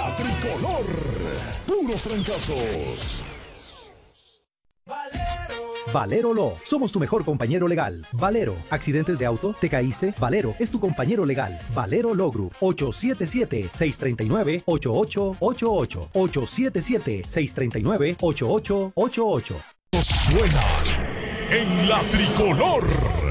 tricolor. Puros trancazos. Valero Law. Somos tu mejor compañero legal. Valero. ¿Accidentes de auto? ¿Te caíste? Valero es tu compañero legal. Valero Law Group. 877-639-8888. 877-639-8888. Suenan en la tricolor.